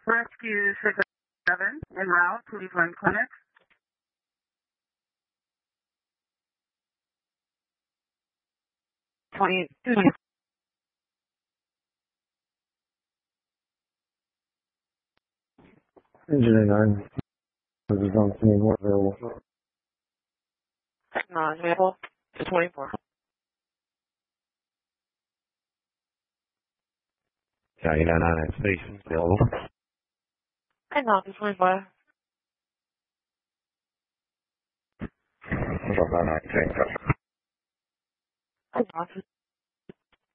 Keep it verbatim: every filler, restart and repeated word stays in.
Rescue six seven en route, Cleveland Clinic. twenty, Engine nine. This is on scene. More available. no, available to twenty-four. County nine nine at station, available. I know, to twenty-five. nine nine, I know,